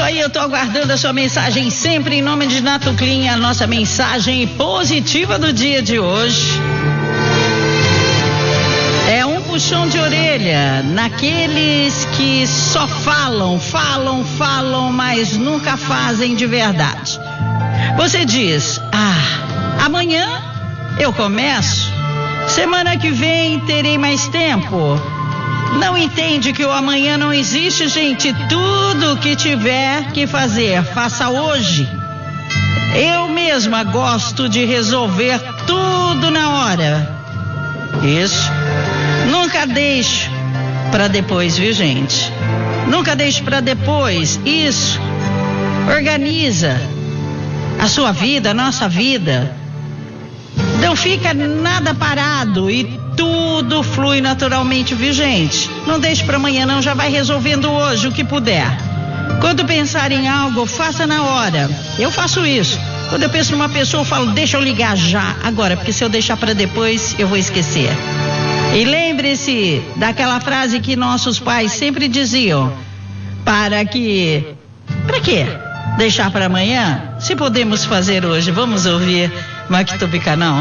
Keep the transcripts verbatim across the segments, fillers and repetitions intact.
aí, eu tô aguardando a sua mensagem sempre em nome de Natuclean, a nossa mensagem positiva do dia de hoje. É um puxão de orelha naqueles que só falam, falam, falam, mas nunca fazem de verdade. Você diz, ah, amanhã eu começo, semana que vem terei mais tempo. Não entende que o amanhã não existe, gente. Tudo que tiver que fazer, faça hoje. Eu mesma gosto de resolver tudo na hora. Isso. Nunca deixe para depois, viu, gente? Nunca deixe para depois. Isso. Organiza a sua vida, a nossa vida. Não fica nada parado e tudo flui naturalmente, viu, gente? Não deixe para amanhã não, já vai resolvendo hoje o que puder. Quando pensar em algo, faça na hora. Eu faço isso. Quando eu penso numa pessoa, eu falo, deixa eu ligar já, agora, porque se eu deixar para depois, eu vou esquecer. E lembre-se daquela frase que nossos pais sempre diziam, para que... Para quê? Deixar para amanhã? Se podemos fazer hoje, vamos ouvir Mactubicanão.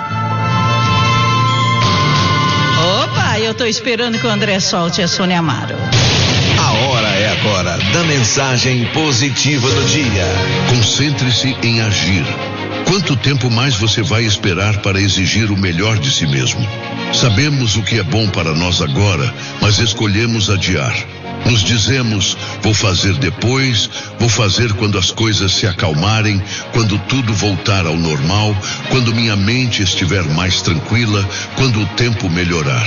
Opa, eu tô esperando que o André solte a Sônia Amaro. A hora é agora da mensagem positiva do dia. Concentre-se em agir. Quanto tempo mais você vai esperar para exigir o melhor de si mesmo? Sabemos o que é bom para nós agora, mas escolhemos adiar. Nos dizemos, vou fazer depois, vou fazer quando as coisas se acalmarem, quando tudo voltar ao normal, quando minha mente estiver mais tranquila, quando o tempo melhorar.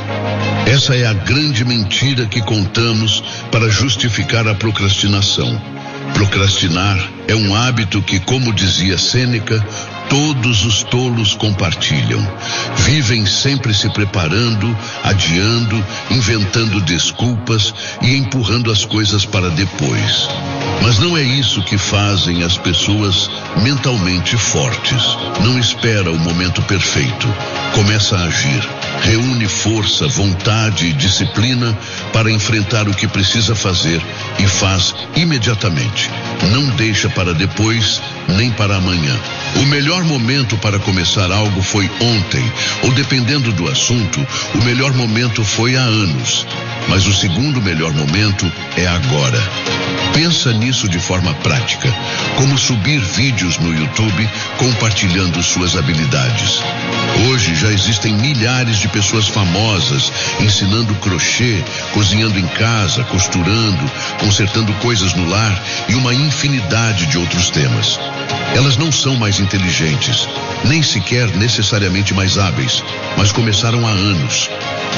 Essa é a grande mentira que contamos para justificar a procrastinação. Procrastinar é um hábito que, como dizia Sêneca, todos os tolos compartilham. Vivem sempre se preparando, adiando, inventando desculpas e empurrando as coisas para depois. Mas não é isso que fazem as pessoas mentalmente fortes. Não espera o momento perfeito. Começa a agir. Reúne força, vontade e disciplina para enfrentar o que precisa fazer e faz imediatamente. Não deixa para depois, nem para amanhã. O melhor momento para começar algo foi ontem, ou dependendo do assunto, o melhor momento foi há anos. Mas o segundo melhor momento é agora. Pensa nisso de forma prática, como subir vídeos no YouTube compartilhando suas habilidades. Hoje já existem milhares de pessoas famosas ensinando crochê, cozinhando em casa, costurando, consertando coisas no lar e uma infinidade de outros temas. Elas não são mais inteligentes, nem sequer necessariamente mais hábeis, mas começaram há anos.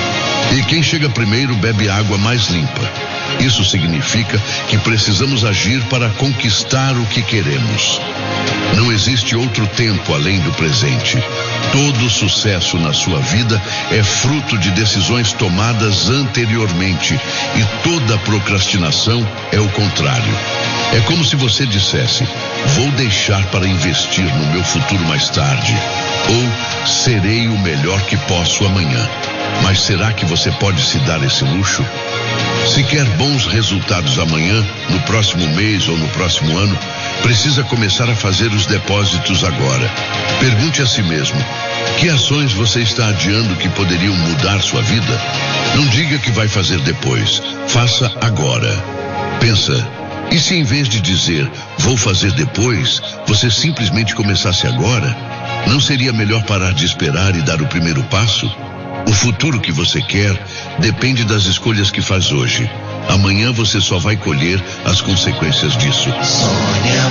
E quem chega primeiro bebe água mais limpa. Isso significa que precisamos agir para conquistar o que queremos. Não existe outro tempo além do presente. Todo sucesso na sua vida é fruto de decisões tomadas anteriormente, e toda procrastinação é o contrário. É como se você dissesse, vou deixar para investir no meu futuro mais tarde, ou serei o melhor que posso amanhã. Mas será que você pode se dar esse luxo? Se quer bons resultados amanhã, no próximo mês ou no próximo ano, precisa começar a fazer os depósitos agora. Pergunte a si mesmo, que ações você está adiando que poderiam mudar sua vida? Não diga que vai fazer depois, faça agora. Pensa, e se em vez de dizer, vou fazer depois, você simplesmente começasse agora? Não seria melhor parar de esperar e dar o primeiro passo? O futuro que você quer depende das escolhas que faz hoje. Amanhã você só vai colher as consequências disso. Sônia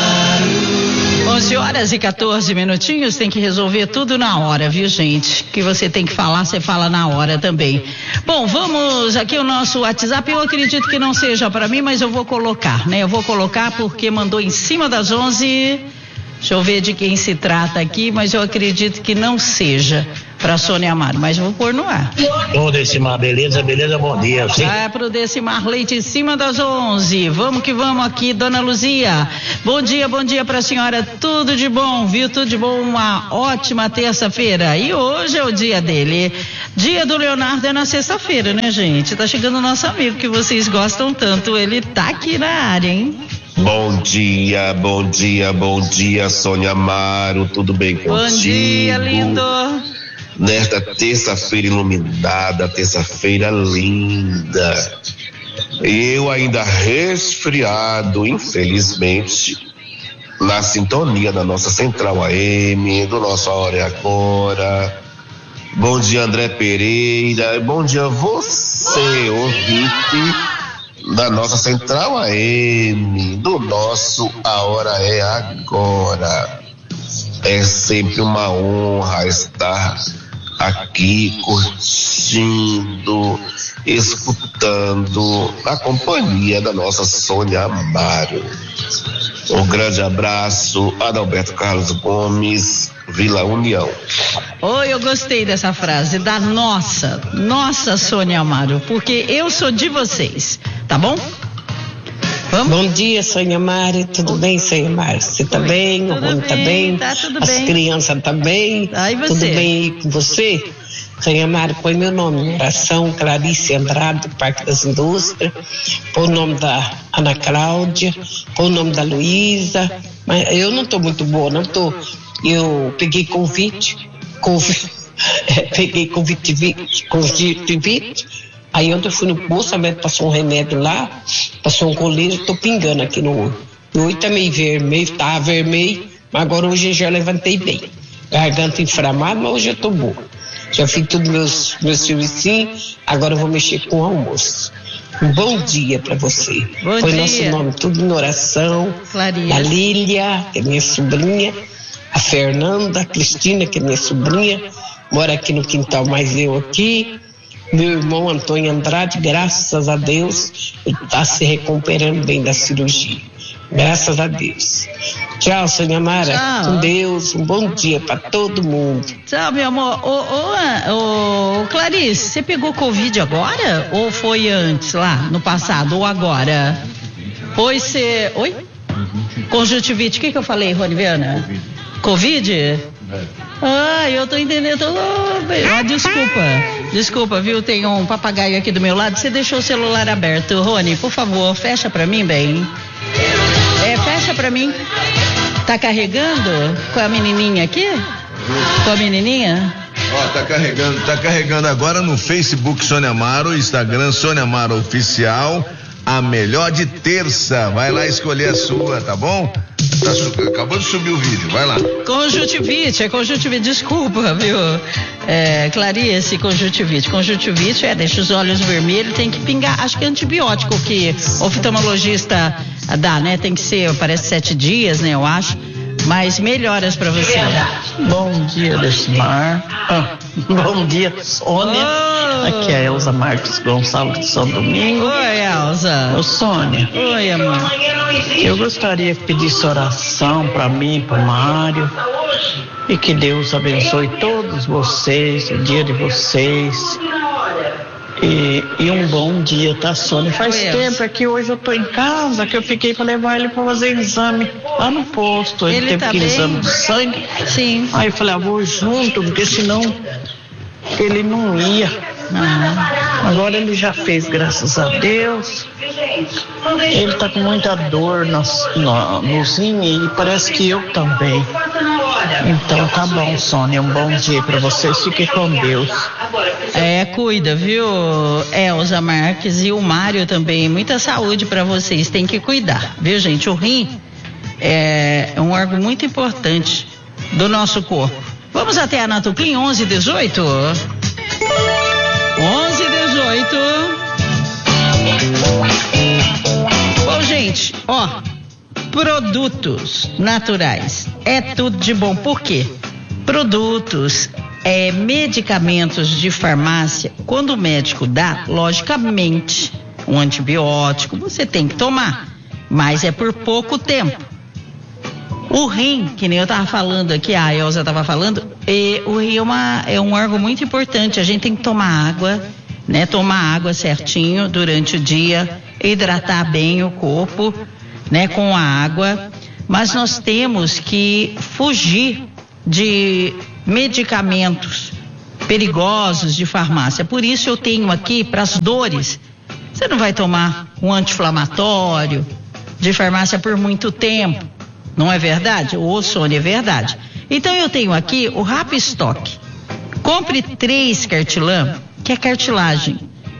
Amaro. onze horas e quatorze minutinhos, tem que resolver tudo na hora, viu, gente? Que você tem que falar, você fala na hora também. Bom, vamos aqui o nosso WhatsApp. Eu acredito que não seja para mim, mas eu vou colocar, né? Eu vou colocar porque mandou em cima das onze. Deixa eu ver de quem se trata aqui, mas eu acredito que não seja para Sônia Amaro, mas vou pôr no ar. Ô, Decimar, beleza, beleza, bom dia. Sim. É pro Decimar Leite em cima das onze. Vamos que vamos aqui, dona Luzia. Bom dia, bom dia pra senhora. Tudo de bom, viu? Tudo de bom, uma ótima terça-feira. E hoje é o dia dele. Dia do Leonardo é na sexta-feira, né, gente? Tá chegando o nosso amigo que vocês gostam tanto. Ele tá aqui na área, hein? Bom dia, bom dia, bom dia, Sônia Amaro. Tudo bem contigo? Bom dia, lindo. Nesta terça-feira iluminada, terça-feira linda. Eu ainda resfriado, infelizmente, na sintonia da nossa Central A M, do nosso A Hora é Agora. Bom dia, André Pereira. Bom dia, você, ouvinte da nossa Central A M, do nosso A Hora é Agora. É sempre uma honra estar aqui curtindo, escutando a companhia da nossa Sônia Amaro. Um grande abraço, Adalberto Carlos Gomes, Vila União. Oi, eu gostei dessa frase, da nossa, nossa Sônia Amaro, porque eu sou de vocês, tá bom? Vamos? Bom dia, Sônia Amaro, tudo bem, Sônia Amaro? Você tá bem? O Rony tá bem? Tá tudo As bem. crianças tá bem? Ah, e você? Tudo bem aí com você? Sônia Amaro, põe meu nome em oração, Clarice Andrade, do Parque das Indústrias, põe o nome da Ana Cláudia, põe o nome da Luísa, mas eu não tô muito boa, não tô, eu peguei convite, convite peguei convite, convite, aí ontem eu fui no posto, a médica passou um remédio lá, passou um colírio, tô pingando aqui no olho, o olho tá meio vermelho, tá vermelho, mas agora hoje eu já levantei bem, garganta inflamada, mas hoje eu tô boa. Já fiz tudo meus, meus serviços, agora eu vou mexer com o almoço. Um bom dia para você. Bom Põe dia. nosso nome tudo em oração. Clarice. A Lília, que é minha sobrinha, a Fernanda, a Cristina, que é minha sobrinha, mora aqui no quintal, mas eu aqui. Meu irmão Antônio Andrade, graças a Deus, ele está se recuperando bem da cirurgia. Graças a Deus. Tchau, Sônia Amara. Tchau. Com Deus. Um bom dia para todo mundo. Tchau, meu amor. Ô, ô, ô, ô, Clarice, você pegou Covid agora? Ou foi antes, lá, no passado, ou agora? Foi ser... Oi? Conjuntivite. O que que eu falei, Roniviana? Covid? Ah, eu tô entendendo. Oh, ah, desculpa. Desculpa, viu? Tem um papagaio aqui do meu lado. Você deixou o celular aberto. Rony, por favor, fecha pra mim, bem. É, fecha pra mim. Tá carregando com a menininha aqui? Com a menininha? Ó, tá carregando, tá carregando agora no Facebook Sônia Amaro, Instagram Sônia Amaro Oficial, a melhor de terça. Vai lá escolher a sua, tá bom? Tá su... Acabou de subir o vídeo, vai lá. Conjuntivite, é conjuntivite, desculpa, viu? É, Clarice, conjuntivite. Conjuntivite é, deixa os olhos vermelhos, tem que pingar, acho que é antibiótico que o oftalmologista dá, né? Tem que ser, parece sete dias, né? Eu acho. Mas melhoras pra você. Bom dia, Desmar. Ah, bom dia, Sônia. Oh. Aqui é a Elza Marques Gonçalves de São Domingo. Oi, Elza. Ô, Sônia, Oi, amor. eu gostaria que pedisse oração para mim, para o Mário, e que Deus abençoe todos vocês, o dia de vocês. E, e um bom dia, tá, Sônia? Faz Oi, tempo, Elza. é que hoje eu tô em casa, que eu fiquei para levar ele para fazer exame lá no posto. Ele, Ele teve tá que ir bem? exame de sangue. Sim. Aí eu falei, ah, vou junto, porque senão ele não ia. Ah, Agora ele já fez, graças a Deus. Ele tá com muita dor nas, no, nos rins e parece que eu também. Então tá bom, Sônia, um bom dia pra vocês, fiquem com Deus. é, cuida, viu, Elza Marques e o Mário também. Muita saúde pra vocês, tem que cuidar, viu, gente? O rim é um órgão muito importante do nosso corpo. Vamos até a Natuclin, onze dezoito? onze dezoito. Bom, gente, ó, produtos naturais é tudo de bom. Por quê? Produtos, é, medicamentos de farmácia, quando o médico dá, logicamente, um antibiótico, você tem que tomar, mas é por pouco tempo. O rim, que nem eu tava falando aqui, a Elza tava falando, e o rim é, uma, é um órgão muito importante. A gente tem que tomar água, né? Tomar água certinho durante o dia, hidratar bem o corpo, né? Com a água. Mas nós temos que fugir de medicamentos perigosos de farmácia. Por isso eu tenho aqui para as dores. Você não vai tomar um anti-inflamatório de farmácia por muito tempo, não é verdade? Ô, Sônia, é verdade. Então eu tenho aqui o Rapistock. Compre três Cartilan, que é cartilagem,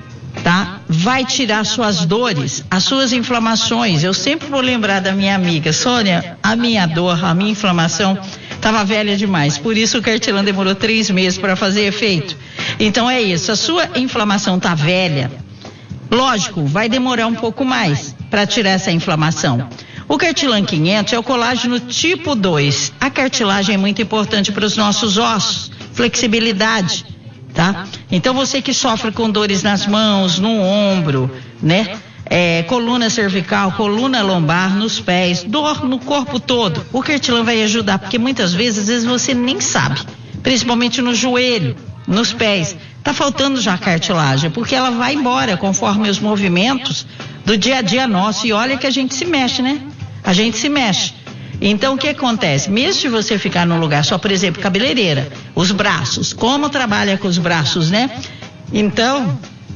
tá? Vai tirar suas dores, as suas inflamações. Eu sempre vou lembrar da minha amiga Sônia, a minha dor, a minha inflamação estava velha demais, por isso o Cartilan demorou três meses para fazer efeito. Então é isso, a sua inflamação tá velha, lógico, vai demorar um pouco mais para tirar essa inflamação. O Cartilan quinhentos é o colágeno tipo dois. A cartilagem é muito importante para os nossos ossos, flexibilidade, tá? Então você que sofre com dores nas mãos, no ombro, né? É, coluna cervical, coluna lombar, nos pés, dor no corpo todo. O Cartilan vai ajudar, porque muitas vezes, às vezes você nem sabe, principalmente no joelho, nos pés. Tá faltando já cartilagem, porque ela vai embora conforme os movimentos do dia a dia nosso. E olha que a gente se mexe, né? A gente se mexe. Então o que acontece? Mesmo se você ficar num lugar só, por exemplo, cabeleireira, os braços, como trabalha com os braços, né? Então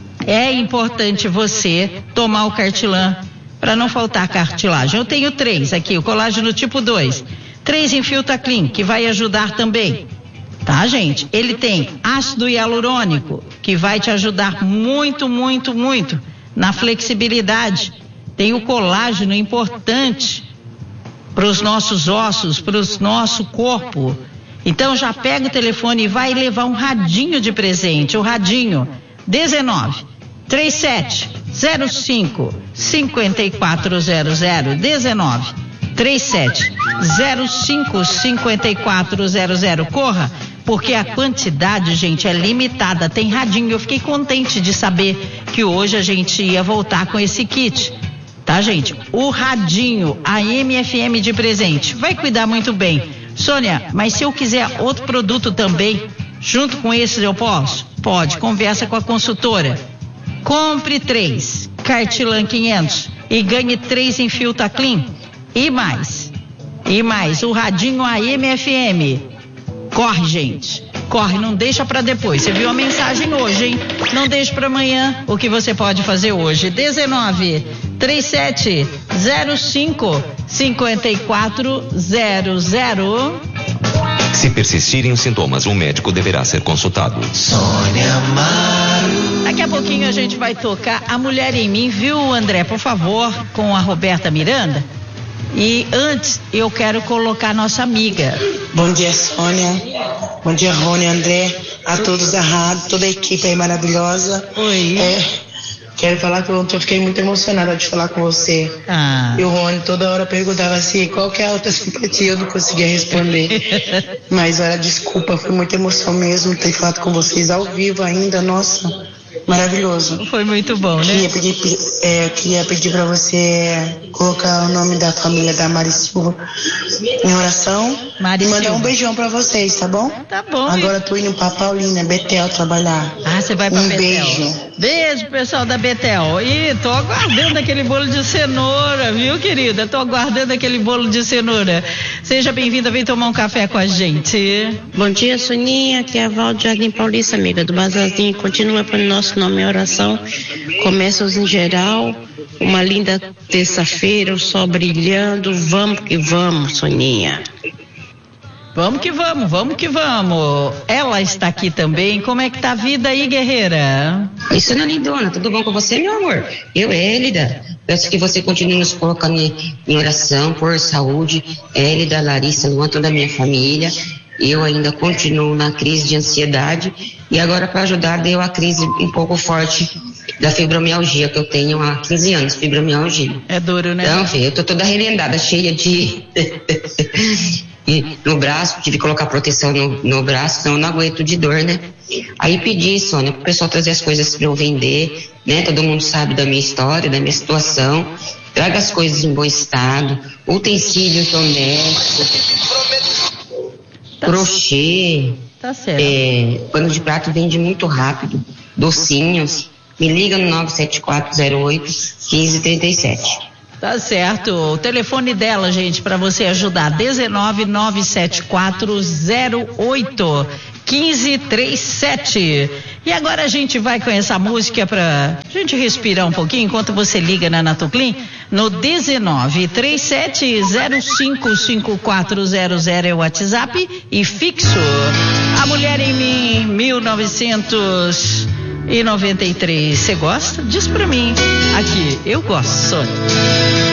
é importante você tomar o Cartilan para não faltar cartilagem. Eu tenho três aqui, o colágeno tipo dois, três em Filtaclean, que vai ajudar também, tá, gente? Ele tem ácido hialurônico, que vai te ajudar muito, muito, muito na flexibilidade. Tem o colágeno importante para os nossos ossos, para o nosso corpo. Então já pega o telefone e vai levar um radinho de presente, o radinho dezenove, trinta e sete, zero cinco, cinquenta e quatro zero zero, dezenove, trinta e sete, zero cinco, cinquenta e quatro zero zero. Corra, porque a quantidade, gente, é limitada. Tem radinho. Eu fiquei contente de saber que hoje a gente ia voltar com esse kit. Tá, gente? O radinho, a M F M de presente, vai cuidar muito bem. Sônia, mas se eu quiser outro produto também, junto com esses eu posso? Pode, conversa com a consultora. Compre três Cartilan quinhentos e ganhe três em Filtaclean e mais. E mais, o radinho A M F M. Corre, gente. Corre, não deixa para depois. Você viu a mensagem hoje, hein? Não deixe para amanhã o que você pode fazer hoje. dezenove, trinta e sete, zero cinco, cinquenta e quatro zero zero. Se persistirem os sintomas, o médico deverá ser consultado. Sônia Amaro. Daqui a pouquinho a gente vai tocar A Mulher em Mim, viu, André? Por favor, com a Roberta Miranda. E antes, eu quero colocar nossa amiga. Bom dia, Sônia. Bom dia, Rony, André, a todos da rádio, toda a equipe aí maravilhosa. Oi. É, quero falar que ontem eu fiquei muito emocionada de falar com você. Ah. E o Rony toda hora perguntava assim, qual que é a outra simpatia, eu não conseguia responder. Mas olha, desculpa, foi muita emoção mesmo ter falado com vocês ao vivo ainda, nossa. Maravilhoso. Foi muito bom, né? Queria pedir, é, eu queria pedir para você colocar o nome da família da Mari Silva em oração. Mari e mandar Silva. um beijão para vocês, tá bom? Tá bom. Agora eu tô indo pra Paulina, Betel, trabalhar. Ah, você vai pra um Betel. Beijo. Beijo, pessoal da Betel. E tô aguardando aquele bolo de cenoura, viu, querida? Tô aguardando aquele bolo de cenoura. Seja bem-vinda, vem tomar um café com a gente. Bom dia, Soninha. Aqui é a Val de Jardim Paulista, amiga do Bazarzinho. Continua pelo nosso nome em oração. Comércios em geral. Uma linda terça-feira, o sol brilhando. Vamos que vamos, Soninha. Vamos que vamos, vamos que vamos. Ela está aqui também. Como é que tá a vida aí, guerreira? Oi, Sônia Lindona, tudo bom com você, meu amor? Eu, Élida, peço que você continue nos colocando em, em oração por saúde. Élida, Larissa, Luan, toda a minha família. Eu ainda continuo na crise de ansiedade e agora para ajudar deu a crise um pouco forte da fibromialgia que eu tenho há quinze anos, fibromialgia. É duro, né? Então, filho, eu tô toda remendada, cheia de... e no braço, tive que colocar proteção no, no braço, senão eu não aguento de dor, né? Aí pedi, Sônia, pro pessoal trazer as coisas para eu vender, né? Todo mundo sabe da minha história, da minha situação. Traga as coisas em bom estado, utensílios honestos, tá, crochê, tá certo. É, pano de prato vende muito rápido, docinhos. Me liga no nove sete quatro zero oito, um cinco três sete. Tá certo. O telefone dela, gente, para você ajudar, dezenove, nove sete quatro zero oito, quinze trinta e sete. E agora a gente vai com essa música pra gente respirar um pouquinho enquanto você liga na Natoclin no dezenove, trinta e sete, zero cinco cinco quatro zero zero é o WhatsApp e fixo. A Mulher em Mim, mil novecentos e noventa e três. Você gosta? Diz pra mim. Aqui, eu gosto, Sônia.